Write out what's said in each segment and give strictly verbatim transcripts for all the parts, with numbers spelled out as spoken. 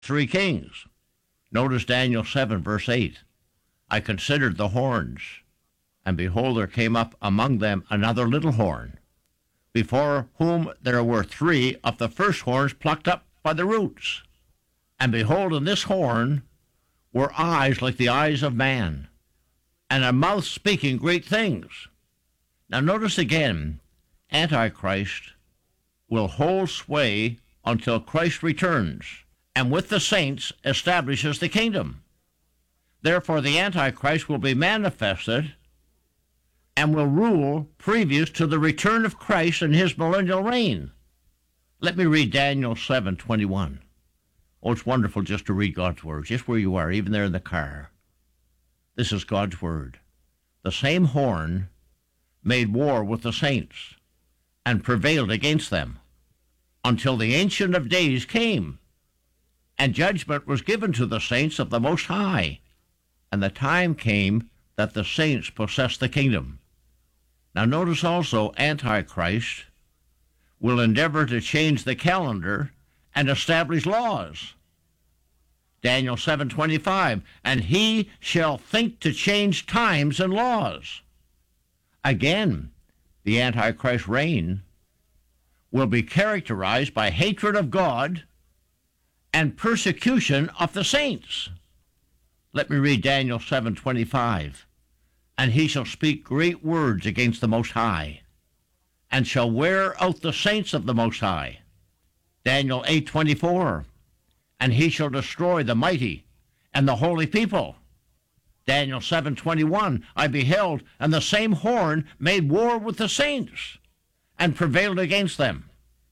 three kings. Notice Daniel seven, verse eight. I considered the horns, and behold, there came up among them another little horn, before whom there were three of the first horns plucked up by the roots. And behold, in this horn were eyes like the eyes of man, and a mouth speaking great things. Now notice again, Antichrist will hold sway until Christ returns, and with the saints establishes the kingdom. Therefore, the Antichrist will be manifested and will rule previous to the return of Christ and his millennial reign. Let me read Daniel seven twenty-one. Oh, it's wonderful just to read God's word, just where you are, even there in the car. This is God's word. The same horn made war with the saints and prevailed against them until the Ancient of Days came, and judgment was given to the saints of the Most High. And the time came that the saints possessed the kingdom. Now notice also, Antichrist will endeavor to change the calendar and establish laws. Daniel seven twenty-five, and he shall think to change times and laws. Again, the Antichrist reign will be characterized by hatred of God and persecution of the saints. Let me read Daniel seven twenty-five. And he shall speak great words against the Most High, and shall wear out the saints of the Most High. Daniel eight twenty-four. And he shall destroy the mighty and the holy people. Daniel seven twenty-one. I beheld, and the same horn made war with the saints, and prevailed against them.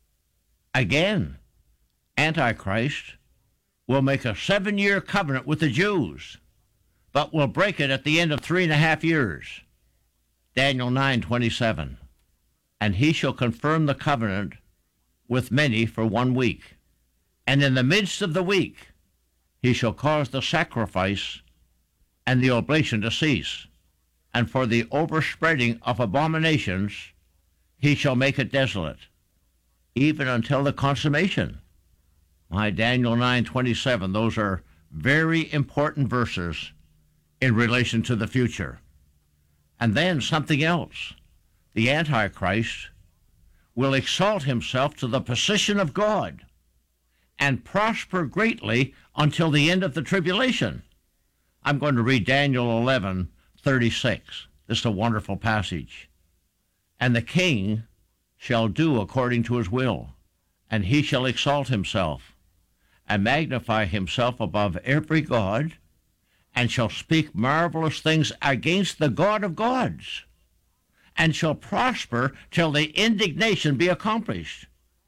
Again, Antichrist will make a seven-year covenant with the Jews, but will break it at the end of three and a half years. Daniel nine twenty-seven. And he shall confirm the covenant with many for one week. And in the midst of the week he shall cause the sacrifice and the oblation to cease. And for the overspreading of abominations he shall make it desolate, even until the consummation. My Daniel nine twenty-seven, those are very important verses in relation to the future. And then something else. The Antichrist will exalt himself to the position of God and prosper greatly until the end of the tribulation. I'm going to read Daniel eleven thirty-six. This is a wonderful passage. And the king shall do according to his will, and he shall exalt himself and magnify himself above every god, and shall speak marvelous things against the God of gods, and shall prosper till the indignation be accomplished.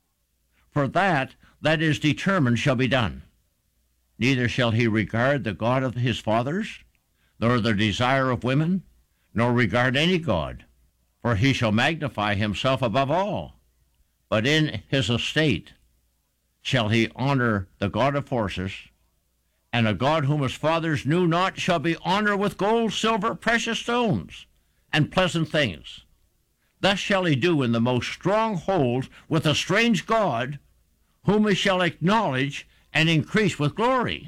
For that that is determined shall be done. Neither shall he regard the God of his fathers, nor the desire of women, nor regard any god, for he shall magnify himself above all. But in his estate shall he honor the God of forces, and a God whom his fathers knew not shall be honored with gold, silver, precious stones, and pleasant things. Thus shall he do in the most strong hold with a strange God, whom he shall acknowledge and increase with glory.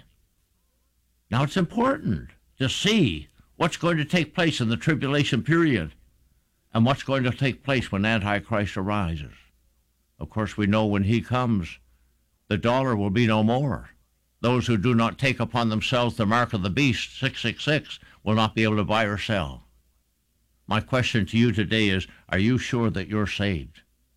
Now it's important to see what's going to take place in the tribulation period and what's going to take place when Antichrist arises. Of course, we know when he comes, the dollar will be no more. Those who do not take upon themselves the mark of the beast, six six six, will not be able to buy or sell. My question to you today is, are you sure that you're saved?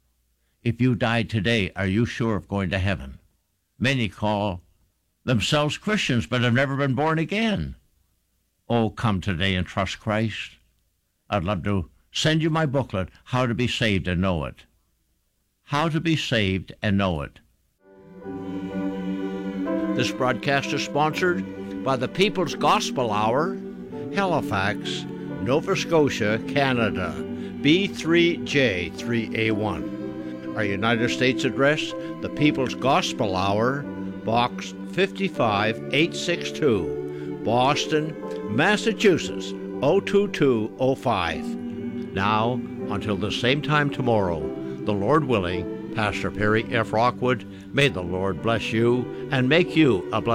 If you died today, are you sure of going to heaven? Many call themselves Christians but have never been born again. Oh, come today and trust Christ. I'd love to send you my booklet, How to Be Saved and Know It. How to Be Saved and Know It. This broadcast is sponsored by the People's Gospel Hour, Halifax, Nova Scotia, Canada, B three J three A one. Our United States address, the People's Gospel Hour, Box fifty-five eight sixty-two, Boston, Massachusetts, oh two two oh five. Now, until the same time tomorrow, the Lord willing, Pastor Perry F. Rockwood, may the Lord bless you and make you a blessing.